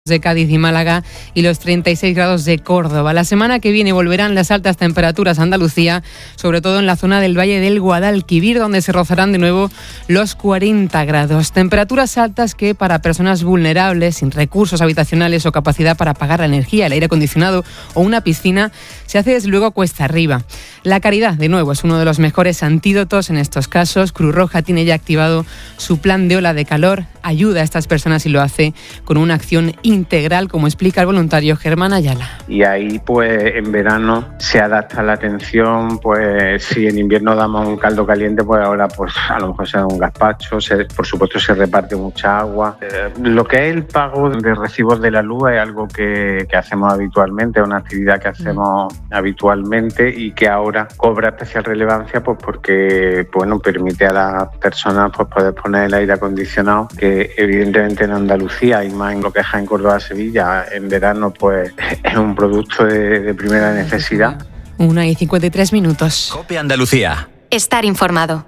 de Cádiz y Málaga y los 36 grados de Córdoba. La semana que viene volverán las altas temperaturas a Andalucía, sobre todo en la zona del Valle del Guadalquivir, donde se rozarán de nuevo los 40 grados. Temperaturas altas que para personas vulnerables, sin recursos habitacionales o capacidad para pagar la energía, el aire acondicionado o una piscina, se hace desde luego cuesta arriba. La caridad, de nuevo, es uno de los mejores antídotos en estos casos. Cruz Roja tiene ya activado su plan de ola de calor, ayuda a estas personas y lo hace con una acción integral, como explica el voluntario Germán Ayala. Y ahí, pues, en verano se adapta la atención, pues, si en invierno damos un caldo caliente, pues ahora, pues, a lo mejor se da un gazpacho, por supuesto se reparte mucha agua. Lo que es el pago de recibos de la luz es algo que hacemos habitualmente, es una actividad que hacemos habitualmente y que ahora cobra especial relevancia, pues, porque, bueno, permite a las personas, pues, poder poner el aire acondicionado, que evidentemente en Andalucía y más en lo que es en Córdoba, Sevilla, en verano, pues es un producto de primera necesidad. 1:53. COPE Andalucía. Estar informado.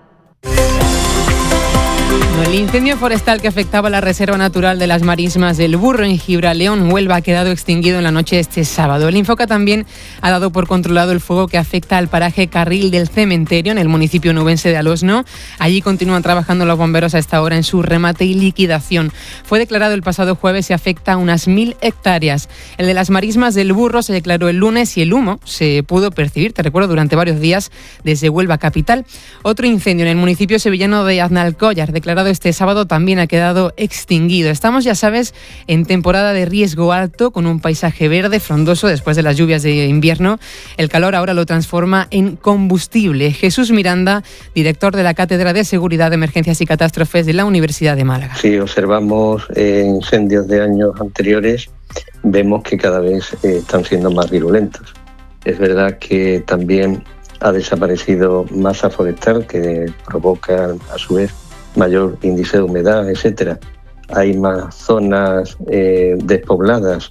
El incendio forestal que afectaba la Reserva Natural de las Marismas del Burro en Gibraleón, Huelva, ha quedado extinguido en la noche de este sábado. El Infoca también ha dado por controlado el fuego que afecta al paraje Carril del Cementerio, en el municipio nubense de Alosno. Allí continúan trabajando los bomberos a esta hora en su remate y liquidación. Fue declarado el pasado jueves y afecta a unas 1.000 hectáreas. El de las Marismas del Burro se declaró el lunes y el humo se pudo percibir, te recuerdo, durante varios días desde Huelva capital. Otro incendio en el municipio sevillano de Aznalcóllar, declarado este sábado, también ha quedado extinguido. Estamos, ya sabes, en temporada de riesgo alto, con un paisaje verde frondoso después de las lluvias de invierno. El calor ahora lo transforma en combustible. Jesús Miranda, director de la Cátedra de Seguridad, Emergencias y Catástrofes de la Universidad de Málaga. Si observamos incendios de años anteriores, vemos que cada vez están siendo más virulentos. Es verdad que también ha desaparecido masa forestal, que provoca a su vez mayor índice de humedad, etcétera. Hay más zonas despobladas,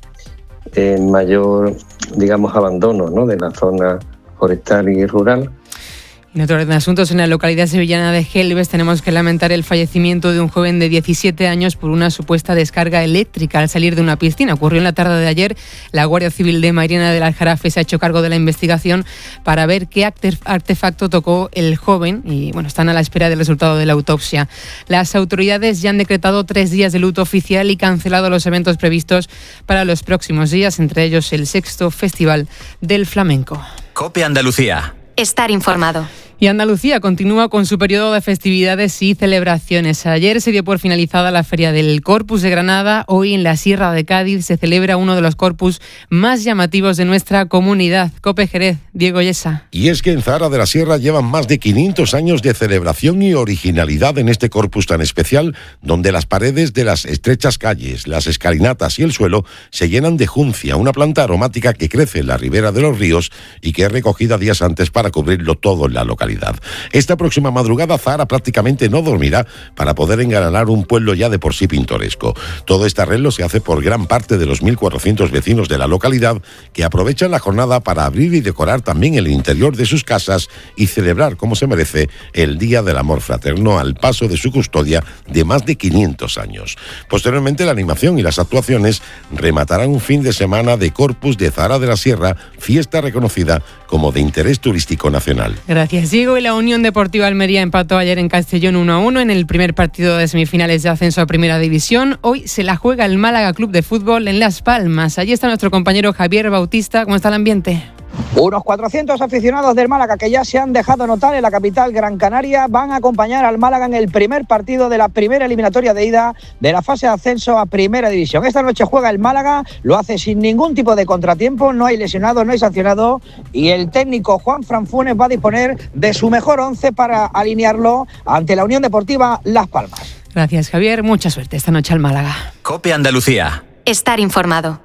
mayor, digamos, abandono, ¿no?, de la zona forestal y rural. En otro orden de asuntos, en la localidad sevillana de Gelbes tenemos que lamentar el fallecimiento de un joven de 17 años por una supuesta descarga eléctrica al salir de una piscina. Ocurrió en la tarde de ayer. La Guardia Civil de Mairena del Aljarafe se ha hecho cargo de la investigación para ver qué artefacto tocó el joven y, bueno, están a la espera del resultado de la autopsia. Las autoridades ya han decretado 3 días de luto oficial y cancelado los eventos previstos para los próximos días, entre ellos el 6º Festival del Flamenco. COPE Andalucía. Estar informado. Y Andalucía continúa con su periodo de festividades y celebraciones. Ayer se dio por finalizada la Feria del Corpus de Granada. Hoy en la Sierra de Cádiz se celebra uno de los corpus más llamativos de nuestra comunidad. COPE Jerez, Diego Yesa. Y es que en Zahara de la Sierra llevan más de 500 años de celebración y originalidad en este corpus tan especial, donde las paredes de las estrechas calles, las escalinatas y el suelo se llenan de juncia, una planta aromática que crece en la ribera de los ríos y que es recogida días antes para cubrirlo todo en la localidad. Esta próxima madrugada Zahara prácticamente no dormirá para poder engalanar un pueblo ya de por sí pintoresco. Todo este arreglo se hace por gran parte de los 1.400 vecinos de la localidad, que aprovechan la jornada para abrir y decorar también el interior de sus casas y celebrar, como se merece, el Día del Amor Fraterno al paso de su custodia de más de 500 años. Posteriormente, la animación y las actuaciones rematarán un fin de semana de Corpus de Zahara de la Sierra, fiesta reconocida como de interés turístico nacional. Gracias, Diego. Y la Unión Deportiva Almería empató ayer en Castellón 1-1 en el primer partido de semifinales de ascenso a Primera División. Hoy se la juega el Málaga Club de Fútbol en Las Palmas. Allí está nuestro compañero Javier Bautista. ¿Cómo está el ambiente? Unos 400 aficionados del Málaga, que ya se han dejado notar en la capital Gran Canaria, van a acompañar al Málaga en el primer partido de la primera eliminatoria de ida de la fase de ascenso a Primera División. Esta noche juega el Málaga, lo hace sin ningún tipo de contratiempo, no hay lesionado, no hay sancionado, y el técnico Juanfran Funes va a disponer de su mejor 11 para alinearlo ante la Unión Deportiva Las Palmas. Gracias, Javier. Mucha suerte esta noche al Málaga. COPE Andalucía. Estar informado.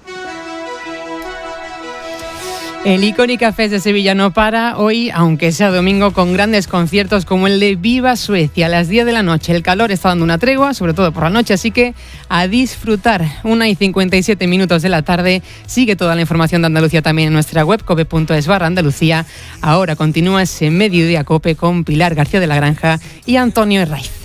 El Icónica Fest de Sevilla no para hoy, aunque sea domingo, con grandes conciertos como el de Viva Suecia a las 10 de la noche. El calor está dando una tregua, sobre todo por la noche, así que a disfrutar. 1:57 de la tarde. Sigue toda la información de Andalucía también en nuestra web, cope.es/Andalucía. Ahora continúa ese Mediodía Cope con Pilar García de la Granja y Antonio Herraiz.